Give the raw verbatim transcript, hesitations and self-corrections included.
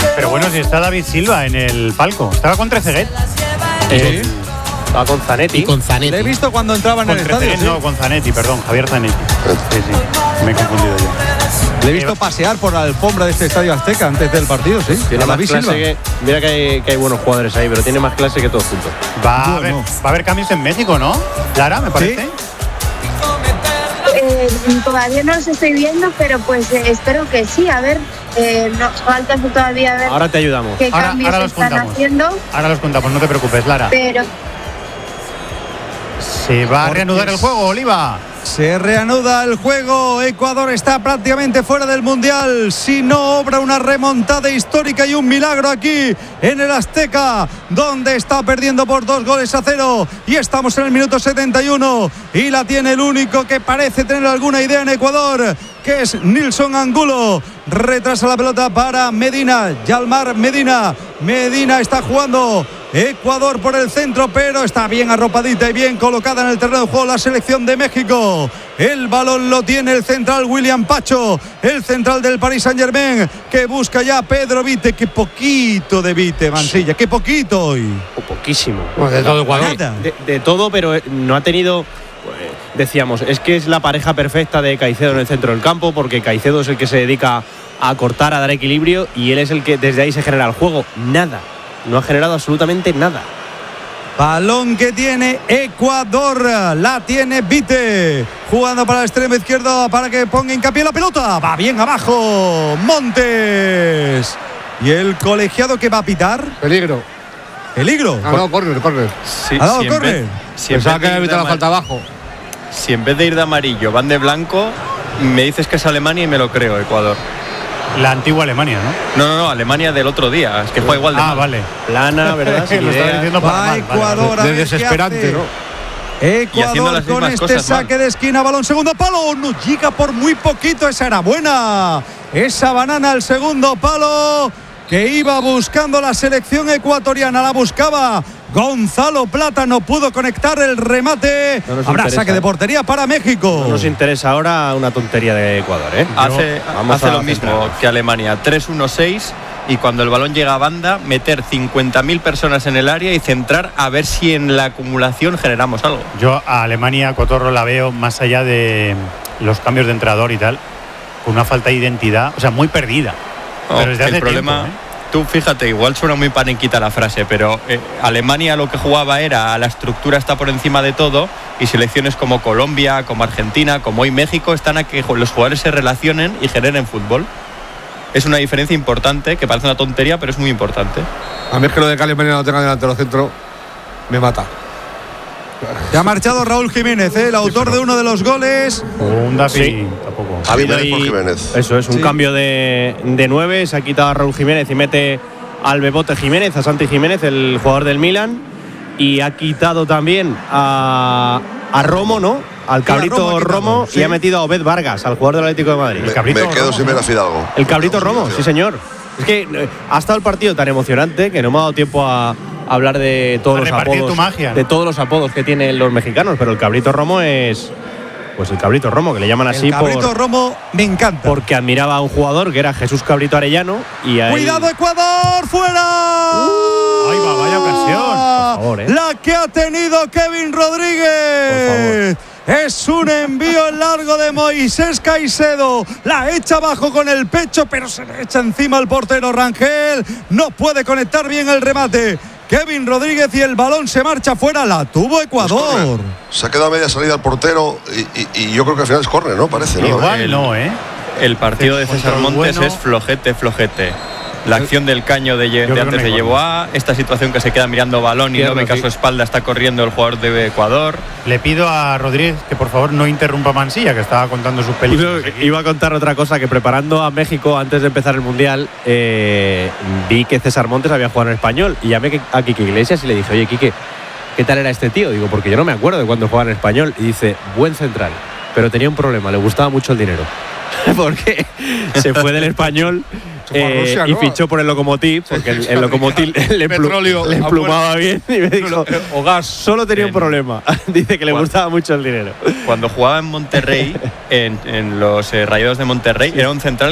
Pero bueno, si está David Silva en el palco. Estaba con Trezeguet. Eh, Estaba con Zanetti. Y con Zanetti. Le he visto cuando entraba en Con el estadio. Trezeguet, ¿sí? no, con Zanetti, perdón, Javier Zanetti. Sí, sí, me he confundido yo. Le he visto pasear por la alfombra de este estadio Azteca antes del partido, sí. Tiene A más David clase Silva. que, mira que hay, que hay buenos jugadores ahí, pero tiene más clase que todos juntos. Va a, Yo haber, no. va a haber cambios en México, ¿no? Lara, me parece. Eh, todavía no los estoy viendo, pero pues eh, espero que sí. A ver, eh, nos falta todavía ver Ahora te ayudamos. qué Ahora, cambios ahora los están contamos. haciendo, Ahora los contamos, no te preocupes, Lara. pero ¿Se va a Porque reanudar el es- juego, Oliva? Se reanuda el juego. Ecuador está prácticamente fuera del Mundial. Si no obra una remontada histórica y un milagro aquí en el Azteca, donde está perdiendo por dos goles a cero. Y estamos en el minuto setenta y uno. Y la tiene el único que parece tener alguna idea en Ecuador, que es Nilson Angulo. Retrasa la pelota para Medina. Yalmar Medina. Medina está jugando. Ecuador por el centro, pero está bien arropadita y bien colocada en el terreno de juego la selección de México. El balón lo tiene el central William Pacho, el central del Paris Saint-Germain, que busca ya a Pedro Vite. Qué poquito de Vite, Mansilla, qué poquito hoy. O poquísimo. Bueno, de todo Ecuador. Nada. De, de todo, pero eh, no ha tenido. Pues, decíamos, es que es la pareja perfecta de Caicedo en el centro del campo, porque Caicedo es el que se dedica a cortar, a dar equilibrio, y él es el que desde ahí se genera el juego. Nada. No ha generado absolutamente nada. Balón que tiene Ecuador, la tiene Vite, jugando para el extremo izquierdo para que ponga hincapié en la pelota. Va bien abajo, Montes. Y el colegiado que va a pitar, Peligro. peligro. Ah, no, córner, córner. Sí, ¿Ha dado si en córner? vez- si en Pensaba vez que de había ir de evitado la ama- falta abajo. Si en vez de ir de amarillo van de blanco, me dices que es Alemania y me lo creo, Ecuador. La antigua Alemania, ¿no? No, no, no, Alemania del otro día. Es que juega igual de Ah, mal. vale. Plana, ¿verdad? Sin Lo estaba idea. diciendo para Va mal. vale, Ecuador vale. a De ver qué desesperante, hace. ¿no? Y haciendo Ecuador las con mismas este cosas saque mal. de esquina, balón segundo palo, no llega por muy poquito, esa era buena. Esa banana al segundo palo que iba buscando la selección ecuatoriana, la buscaba Gonzalo Plata, no pudo conectar el remate. No nos Habrá interesa. saque de portería para México. No nos interesa ahora una tontería de Ecuador, ¿eh? Hace, Vamos hace a lo mismo centrarnos. que Alemania, tres uno seis, y cuando el balón llega a banda, meter cincuenta mil personas en el área y centrar a ver si en la acumulación generamos algo. Yo a Alemania, Cotorro, la veo más allá de los cambios de entrenador y tal, con una falta de identidad, o sea, muy perdida. No, Pero desde el hace problema, tiempo, ¿eh? tú fíjate, igual suena muy paniquita la frase, pero eh, Alemania lo que jugaba era la estructura está por encima de todo, y selecciones como Colombia, como Argentina, como hoy México, están a que los jugadores se relacionen y generen fútbol. Es una diferencia importante, que parece una tontería, pero es muy importante. A mí es que lo de que Alemania no tenga delantero centro me mata. Se ha marchado Raúl Jiménez, ¿eh? El autor de uno de los goles. Un Dafi Sí. tampoco. Ha habido Jiménez por ahí- Jiménez. Eso es, un Sí. cambio de, de nueve. Se ha quitado a Raúl Jiménez y mete al Bebote Jiménez, a Santi Jiménez, el jugador del Milan. Y ha quitado también a, a Romo, ¿no? Al cabrito Romo ha Romo, quitado, sí. y ha metido a Obed Vargas, al jugador del Atlético de Madrid. Me, cabrito me quedo Romo, sin ver a Fidalgo. El cabrito Me quedo sin Romo, ver a sí señor. Es que eh, ha estado el partido tan emocionante que no me ha dado tiempo a, a hablar de todos A los repartir apodos. tu magia, ¿no? De todos los apodos que tienen los mexicanos, pero el cabrito Romo es. Pues el cabrito Romo, que le llaman así El cabrito por, Romo me encanta. porque admiraba a un jugador que era Jesús Cabrito Arellano. Y ahí- ¡Cuidado, Ecuador! ¡Fuera! Ahí va, vaya ocasión. Por favor, ¿eh? La que ha tenido Kevin Rodríguez. Es un envío en largo de Moisés Caicedo. La echa abajo con el pecho, pero se le echa encima al portero Rangel. No puede conectar bien el remate. Kevin Rodríguez y el balón se marcha fuera. La tuvo Ecuador. Se ha quedado a media salida al portero y, y- y yo creo que al final es córner, ¿no? Parece, ¿no? Igual El- no, ¿eh? El partido de Control César Montes bueno. es flojete, flojete. La acción del caño de, Yo Ye- de creo que antes no hay de gol. Yeboah, esta situación que se queda mirando balón y no Cierto, ve que a sí. su espalda está corriendo el jugador de Ecuador. Le pido a Rodríguez que por favor no interrumpa a Mansilla, que estaba contando sus películas. Iba, iba a contar otra cosa, que preparando a México antes de empezar el Mundial, eh, vi que César Montes había jugado en español y llamé a Quique Iglesias y le dije, oye, Quique, ¿qué tal era este tío? Digo, porque yo no me acuerdo de cuando jugaba en español. Y dice, buen central, pero tenía un problema, le gustaba mucho el dinero. Porque se fue del español fue a eh, Rusia, y ¿no? fichó por el Lokomotiv, porque el, el Lokomotiv le, plu- Petróleo le a plumaba bien y me dijo, O gas. solo tenía un En- problema. Dice que le Juan. gustaba mucho el dinero. Cuando jugaba en Monterrey, en, en los eh, Rayados de Monterrey, era un central